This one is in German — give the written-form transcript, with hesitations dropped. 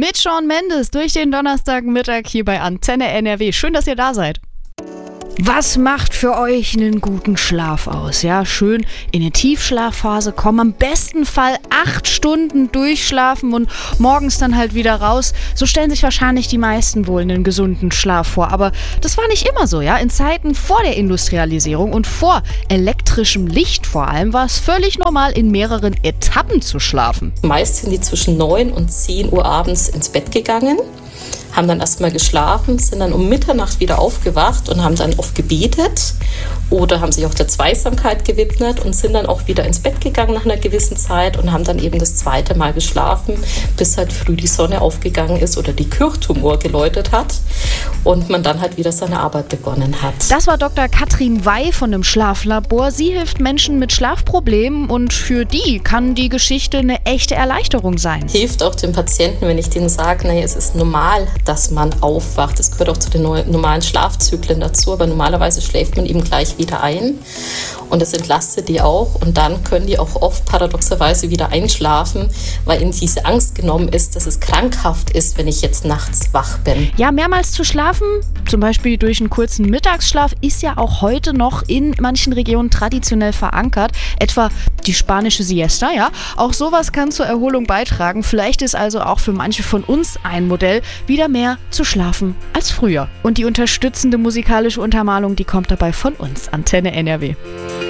mit Shawn Mendes durch den Donnerstagmittag hier bei Antenne NRW. Schön, dass ihr da seid. Was macht für euch einen guten Schlaf aus? Ja, schön in eine Tiefschlafphase kommen, am besten Fall 8 Stunden durchschlafen und morgens dann halt wieder raus. So stellen sich wahrscheinlich die meisten wohl einen gesunden Schlaf vor. Aber das war nicht immer so, ja. In Zeiten vor der Industrialisierung und vor elektrischem Licht vor allem war es völlig normal, in mehreren Etappen zu schlafen. Meist sind die zwischen 9 und 10 Uhr abends ins Bett gegangen, haben dann erstmal geschlafen, sind dann um Mitternacht wieder aufgewacht und haben dann oft gebetet oder haben sich auch der Zweisamkeit gewidmet und sind dann auch wieder ins Bett gegangen nach einer gewissen Zeit und haben dann eben das zweite Mal geschlafen, bis halt früh die Sonne aufgegangen ist oder die Kirchturmuhr geläutet hat und man dann halt wieder seine Arbeit begonnen hat. Das war Dr. Katrin Wey von dem Schlaflabor. Sie hilft Menschen mit Schlafproblemen und für die kann die Geschichte eine echte Erleichterung sein. Hilft auch den Patienten, wenn ich denen sage, naja, es ist normal, dass man aufwacht. Das gehört auch zu den normalen Schlafzyklen dazu, aber normalerweise schläft man eben gleich wieder ein und das entlastet die auch und dann können die auch oft paradoxerweise wieder einschlafen, weil ihnen diese Angst genommen ist, dass es krankhaft ist, wenn ich jetzt nachts wach bin. Ja, mehrmals zu schlafen, zum Beispiel durch einen kurzen Mittagsschlaf, ist ja auch heute noch in manchen Regionen traditionell verankert, etwa die spanische Siesta, ja. Auch sowas kann zur Erholung beitragen. Vielleicht ist also auch für manche von uns ein Modell, wieder mehr zu schlafen als früher. Und die unterstützende musikalische Untermalung, die kommt dabei von uns, Antenne NRW.